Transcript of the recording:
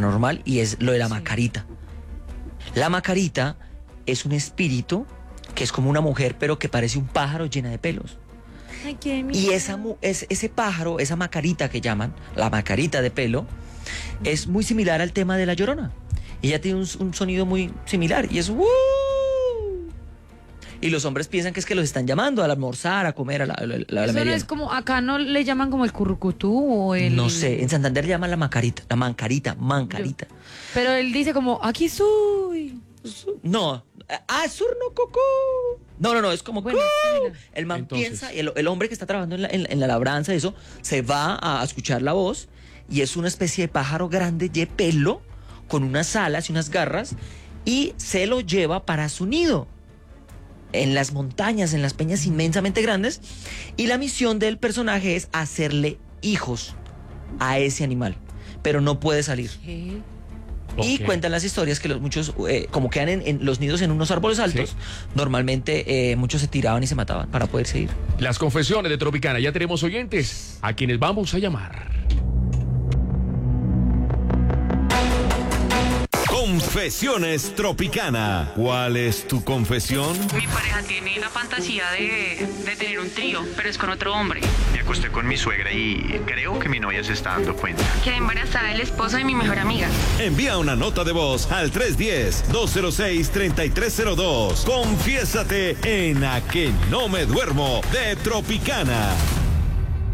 paranormal y es lo de la Macarita. La Macarita es un espíritu que es como una mujer, pero que parece un pájaro llena de pelos. Ay, qué miedo. Y ese pájaro, esa Macarita que llaman, la Macarita de pelo, es muy similar al tema de La Llorona. Ella tiene un sonido muy similar y es ¡uh! Y los hombres piensan que es que los están llamando a almorzar, a comer, a la Eso no merienda. es como, acá no le llaman como el currucutú o el... No sé, en Santander le llaman la Macarita, la Mancarita. Pero él dice como, aquí soy. No, surno coco. No, es como Bueno, "Cu". sí, El man Entonces. piensa, y el hombre que está trabajando en la labranza, eso, se va a escuchar la voz y es una especie de pájaro grande de pelo con unas alas y unas garras y se lo lleva para su nido en las montañas, en las peñas inmensamente grandes, y la misión del personaje es hacerle hijos a ese animal, pero no puede salir. ¿Qué? Y Ok. cuentan las historias que muchos, como quedan en los nidos en unos árboles altos, Sí. normalmente muchos se tiraban y se mataban para poder seguir. Las confesiones de Tropicana. Ya tenemos oyentes a quienes vamos a llamar. Confesiones Tropicana. ¿Cuál es tu confesión? Mi pareja tiene la fantasía de tener un trío, pero es con otro hombre. Me acosté con mi suegra y creo que mi novia se está dando cuenta. Quedé embarazada del esposo de mi mejor amiga. Envía una nota de voz al 310-206-3302. Confiésate en A que no me duermo de Tropicana.